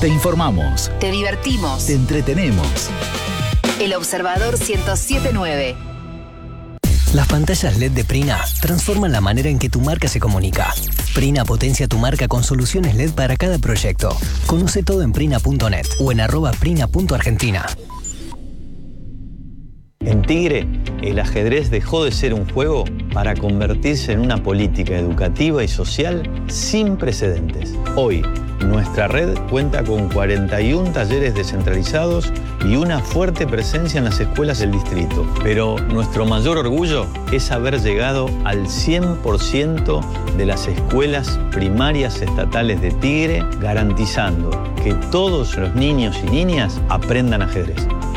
Te informamos. Te divertimos. Te entretenemos. El Observador 107.9. Las pantallas LED de Prina transforman la manera en que tu marca se comunica. Prina potencia tu marca con soluciones LED para cada proyecto. Conoce todo en prina.net o en @prina.argentina. En Tigre, el ajedrez dejó de ser un juego para convertirse en una política educativa y social sin precedentes. Hoy, nuestra red cuenta con 41 talleres descentralizados y una fuerte presencia en las escuelas del distrito. Pero nuestro mayor orgullo es haber llegado al 100% de las escuelas primarias estatales de Tigre, garantizando que todos los niños y niñas aprendan ajedrez.